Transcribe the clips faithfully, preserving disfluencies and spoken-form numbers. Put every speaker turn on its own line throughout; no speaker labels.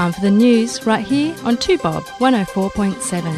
Time for the news right here on two Bob one oh four point seven.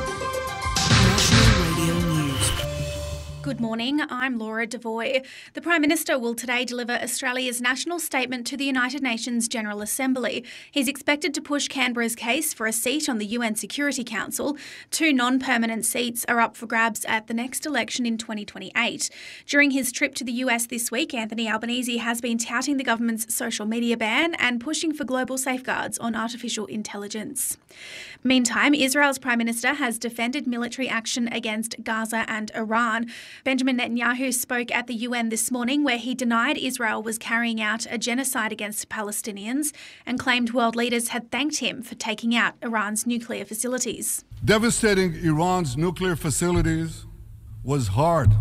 Good morning, I'm Laura Devoy. The Prime Minister will today deliver Australia's national statement to the United Nations General Assembly. He's expected to push Canberra's case for a seat on the U N Security Council. Two non-permanent seats are up for grabs at the next election in twenty twenty-eight. During his trip to the U S this week, Anthony Albanese has been touting the government's social media ban and pushing for global safeguards on artificial intelligence. Meantime, Israel's Prime Minister has defended military action against Gaza and Iran. Benjamin Netanyahu spoke at the U N this morning where he denied Israel was carrying out a genocide against Palestinians and claimed world leaders had thanked him for taking out Iran's nuclear facilities.
Devastating Iran's nuclear facilities was hard.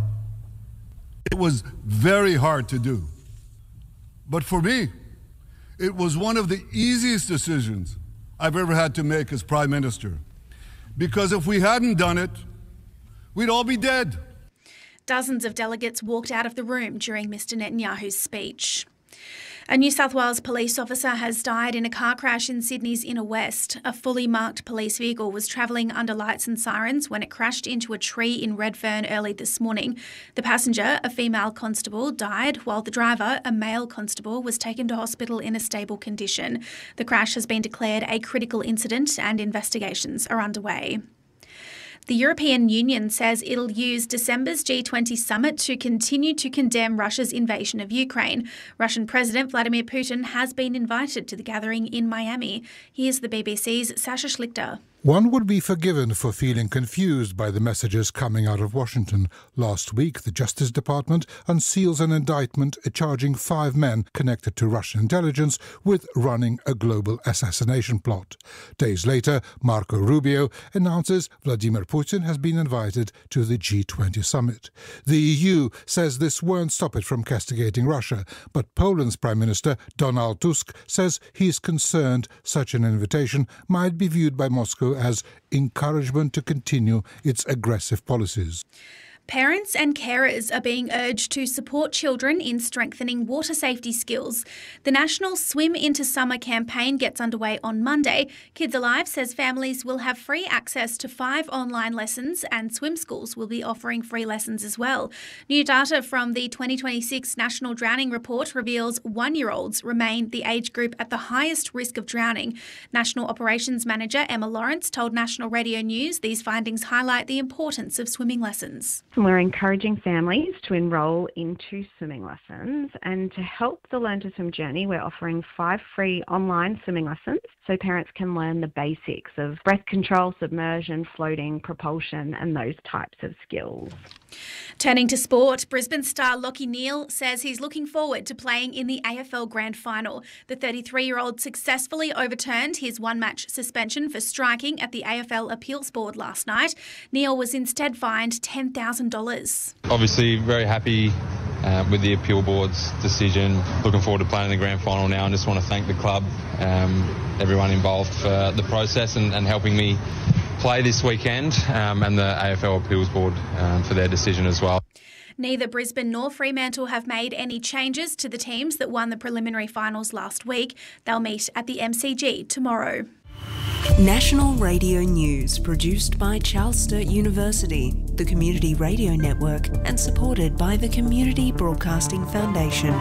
It was very hard to do. But for me, it was one of the easiest decisions I've ever had to make as Prime Minister. Because if we hadn't done it, we'd all be dead.
Dozens of delegates walked out of the room during Mister Netanyahu's speech. A New South Wales police officer has died in a car crash in Sydney's Inner West. A fully marked police vehicle was travelling under lights and sirens when it crashed into a tree in Redfern early this morning. The passenger, a female constable, died, while the driver, a male constable, was taken to hospital in a stable condition. The crash has been declared a critical incident and investigations are underway. The European Union says it'll use December's G twenty summit to continue to condemn Russia's invasion of Ukraine. Russian President Vladimir Putin has been invited to the gathering in Miami. Here's the B B C's Sasha Schlichter.
One would be forgiven for feeling confused by the messages coming out of Washington. Last week, the Justice Department unseals an indictment charging five men connected to Russian intelligence with running a global assassination plot. Days later, Marco Rubio announces Vladimir Putin has been invited to the G twenty summit. The E U says this won't stop it from castigating Russia, but Poland's Prime Minister Donald Tusk says he's concerned such an invitation might be viewed by Moscow as encouragement to continue its aggressive policies.
Parents and carers are being urged to support children in strengthening water safety skills. The National Swim Into Summer campaign gets underway on Monday. Kids Alive says families will have free access to five online lessons and swim schools will be offering free lessons as well. New data from the twenty twenty-six National Drowning Report reveals one-year-olds remain the age group at the highest risk of drowning. National Operations Manager Emma Lawrence told National Radio News these findings highlight the importance of swimming lessons.
We're encouraging families to enrol into swimming lessons, and to help the Learn to Swim journey, we're offering five free online swimming lessons so parents can learn the basics of breath control, submersion, floating, propulsion, and those types of skills.
Turning to sport, Brisbane star Lachie Neale says he's looking forward to playing in the A F L Grand Final. The thirty-three-year-old successfully overturned his one-match suspension for striking at the A F L Appeals Board last night. Neale was instead fined ten thousand dollars.
Obviously very happy uh, with the Appeal Board's decision. Looking forward to playing in the Grand Final now, and just want to thank the club, um, everyone involved for the process and, and helping me play this weekend, um, and the A F L Appeals Board um, for their decision as well.
Neither Brisbane nor Fremantle have made any changes to the teams that won the preliminary finals last week. They'll meet at the M C G tomorrow.
National Radio News, produced by Charles Sturt University, the Community Radio Network, and supported by the Community Broadcasting Foundation.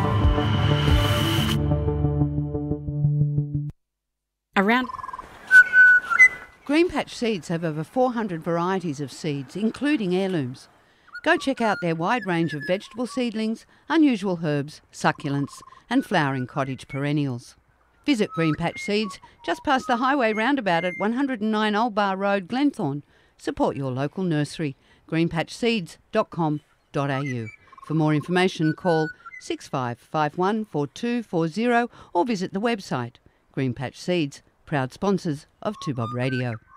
Around Greenpatch Seeds have over four hundred varieties of seeds, including heirlooms. Go check out their wide range of vegetable seedlings, unusual herbs, succulents, and flowering cottage perennials. Visit Greenpatch Seeds just past the highway roundabout at one oh nine Old Bar Road, Glenthorne. Support your local nursery, greenpatch seeds dot com dot a u. For more information, call six five five one four two four zero or visit the website. Greenpatch Seeds, proud sponsors of two Bob Radio.